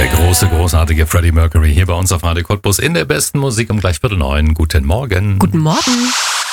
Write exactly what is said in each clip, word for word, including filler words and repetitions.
Der große, großartige Freddie Mercury hier bei uns auf Radio Cottbus in der besten Musik um gleich Viertel neun. Guten Morgen. Guten Morgen.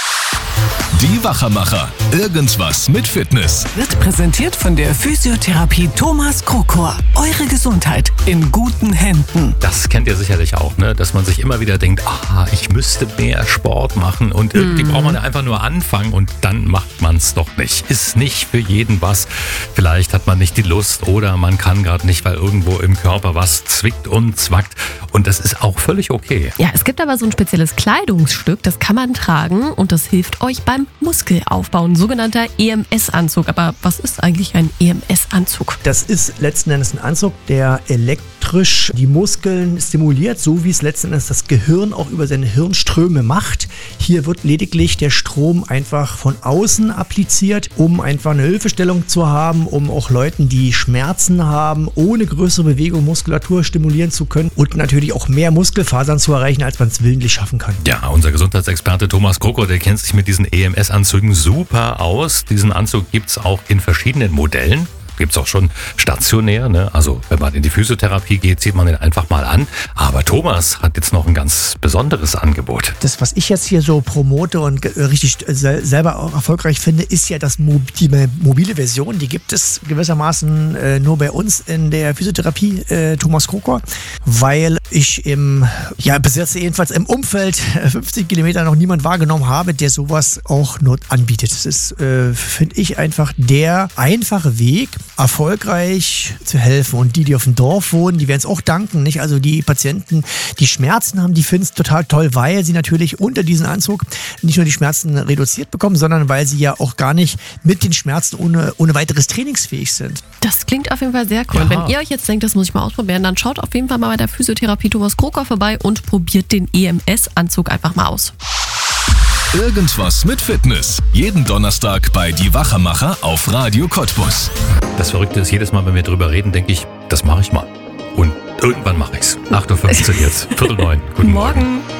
Die Wachermacher. Irgendwas mit Fitness. Wird präsentiert von der Physiotherapie Thomas Krokor. Eure Gesundheit in guten Händen. Das kennt ihr sicherlich auch, ne? Dass man sich immer wieder denkt, ah, ich müsste mehr Sport machen und irgendwie mm. braucht man ja einfach nur anfangen und dann macht man es doch nicht. Ist nicht für jeden was. Vielleicht hat man nicht die Lust oder man kann gerade nicht, weil irgendwo im Körper was zwickt und zwackt und das ist auch völlig okay. Ja, es gibt aber so ein spezielles Kleidungsstück, das kann man tragen und das hilft euch beim Muskelaufbau, ein sogenannter E M S-Anzug. Aber was ist eigentlich ein E M S-Anzug? Das ist letzten Endes ein Anzug, der elektrisch die Muskeln stimuliert, so wie es letzten Endes das Gehirn auch über seine Hirnströme macht. Hier wird lediglich der Strom einfach von außen appliziert, um einfach eine Hilfestellung zu haben, um auch Leuten, die Schmerzen haben, ohne größere Bewegung Muskulatur stimulieren zu können und natürlich auch mehr Muskelfasern zu erreichen, als man es willentlich schaffen kann. Ja, unser Gesundheitsexperte Thomas Krokor, der kennt sich mit diesen E M S-Anzügen super aus. Diesen Anzug gibt es auch in verschiedenen Modellen. Gibt es auch schon stationär, ne? Also wenn man in die Physiotherapie geht, zieht man den einfach mal an. Aber Thomas hat jetzt noch ein ganz besonderes Angebot. Das, was ich jetzt hier so promote und richtig selber auch erfolgreich finde, ist ja das Mo- die mobile Version. Die gibt es gewissermaßen äh, nur bei uns in der Physiotherapie äh, Thomas Krokor, weil ich im, ja bis jetzt jedenfalls im Umfeld fünfzig Kilometer noch niemand wahrgenommen habe, der sowas auch nur anbietet. Das ist, äh, finde ich, einfach der einfache Weg, erfolgreich zu helfen. Und die, die auf dem Dorf wohnen, die werden es auch danken, nicht? Also die Patienten, die Schmerzen haben, die finden es total toll, weil sie natürlich unter diesem Anzug nicht nur die Schmerzen reduziert bekommen, sondern weil sie ja auch gar nicht mit den Schmerzen ohne, ohne weiteres trainingsfähig sind. Das klingt auf jeden Fall sehr cool. Ja. Wenn ihr euch jetzt denkt, das muss ich mal ausprobieren, dann schaut auf jeden Fall mal bei der Physiotherapie Thomas Krokor vorbei und probiert den E M S-Anzug einfach mal aus. Irgendwas mit Fitness. Jeden Donnerstag bei Die Wachermacher auf Radio Cottbus. Das Verrückte ist, jedes Mal, wenn wir drüber reden, denke ich, das mache ich mal. Und irgendwann mache ich's. acht Uhr fünfzehn jetzt, Viertel neun. Guten Morgen. Morgen.